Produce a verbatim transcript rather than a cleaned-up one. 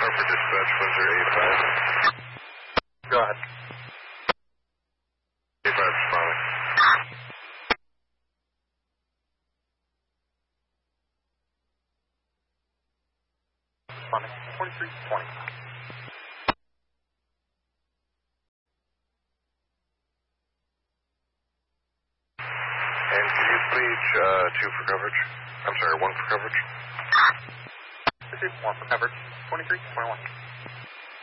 for dispatch one zero eight five. Go ahead. eight five responding. Responding. twenty-three twenty. And can you please, uh, two for coverage? I'm sorry, one for coverage? This is one for coverage. twenty-three twenty-one.